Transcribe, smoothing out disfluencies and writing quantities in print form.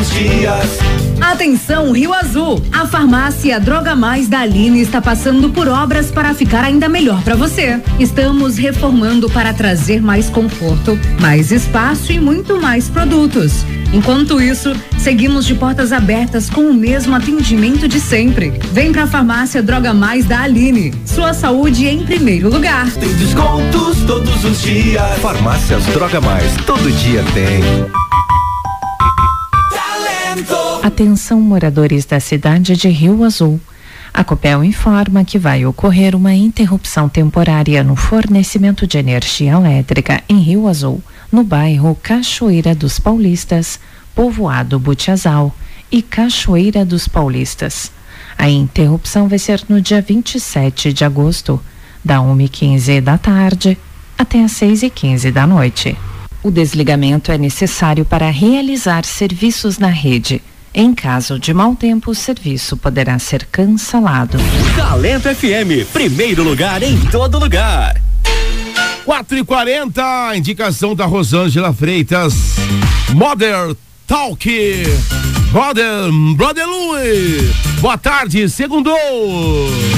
os dias. Atenção, Rio Azul! A farmácia Droga Mais da Aline está passando por obras para ficar ainda melhor para você. Estamos reformando para trazer mais conforto, mais espaço e muito mais produtos. Enquanto isso, seguimos de portas abertas com o mesmo atendimento de sempre. Vem pra farmácia Droga Mais da Aline. Sua saúde em primeiro lugar. Tem descontos todos os dias. Farmácias Droga Mais, todo dia tem. Atenção, moradores da cidade de Rio Azul. A Copel informa que vai ocorrer uma interrupção temporária no fornecimento de energia elétrica em Rio Azul, no bairro Cachoeira dos Paulistas, Povoado Butiazal e Cachoeira dos Paulistas. A interrupção vai ser no dia 27 de agosto, da 1h15 da tarde até às 6h15 da noite. O desligamento é necessário para realizar serviços na rede. Em caso de mau tempo, o serviço poderá ser cancelado. Talento FM, primeiro lugar em todo lugar. 4h40, indicação da Rosângela Freitas. Modern Talk. Brother Louie. Boa tarde, segundou.